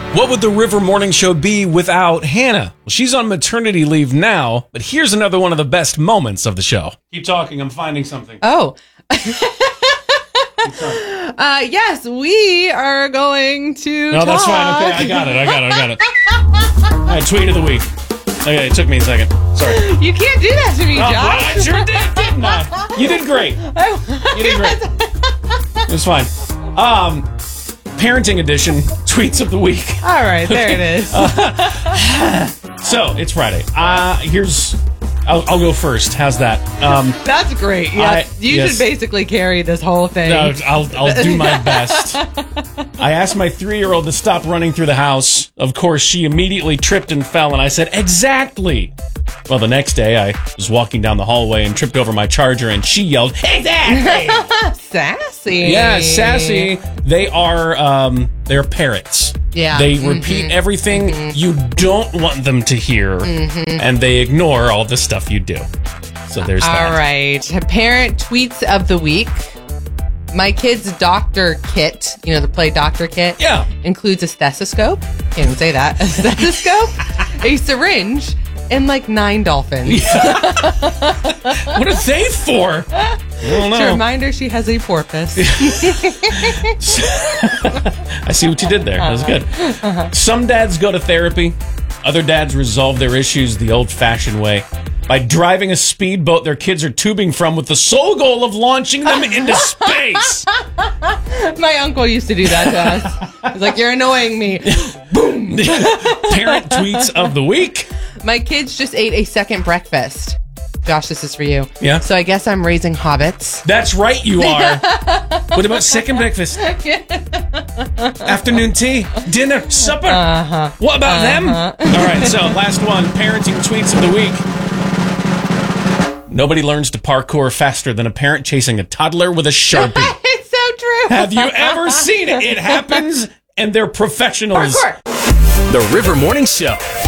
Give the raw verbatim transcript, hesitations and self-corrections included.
What would the River Morning Show be without Hannah? Well, she's on maternity leave now, but here's another one of the best moments of the show. Keep talking, I'm finding something. Oh. uh, yes, we are going to No, talk. that's fine. Okay, I got it, I got it, I got it. All right, tweet of the week. Okay, it took me a second. Sorry. You can't do that to me, Oh, well, Josh. I sure did, didn't I? You did great. You did great. It was fine. Um, parenting edition, tweets of the week. All right, there it is. So, it's Friday. Uh, here's... I'll, I'll go first. How's that? Um, That's great. Yes. I- you yes. should basically carry this whole thing. no, I'll, I'll do my best. I asked my three-year-old to stop running through the house. Of course, she immediately tripped and fell, and I said, exactly. Well, the next day, I was walking down the hallway and tripped over my charger, and she yelled, exactly! Sassy. Yeah, sassy. They are, um, they're parrots. Yeah. They repeat Mhm. everything Mhm. you don't want them to hear, Mhm. and they ignore all the stuff you do. So there's that. All right. Parent tweets of the week. My kid's doctor kit, you know, the play doctor kit, Yeah. includes a stethoscope. Can't even say that. A stethoscope, a syringe, and like nine dolphins. What are they for? I don't To know. remind her she has a porpoise. I see what you did there. That was good. Some dads go to therapy. Other dads resolve their issues the old-fashioned way by driving a speedboat their kids are tubing from with the sole goal of launching them into space. My uncle used to do that to us. He's like, you're annoying me. Boom. Parent tweets of the week. My kids just ate a second breakfast. Josh, this is for you. Yeah? So I guess I'm raising hobbits. That's right, you are. What about second breakfast? Afternoon tea? Dinner? Supper? Uh-huh. What about Uh-huh. them? All right, so last one, parenting tweets of the week. Nobody learns to parkour faster than a parent chasing a toddler with a Sharpie. It's so true. Have you ever seen it? It happens, and they're professionals. Parkour. The River Morning Show.